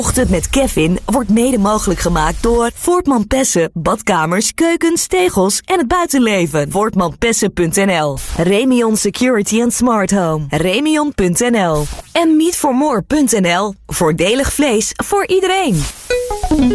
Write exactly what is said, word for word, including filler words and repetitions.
Ochtend met Kevin wordt mede mogelijk gemaakt door Voortman Pessen, badkamers, keukens, tegels en het buitenleven. Voortman Pessen punt n l. Remion Security and Smart Home. Remion punt n l. En meat for more punt n l. Voordelig vlees voor iedereen.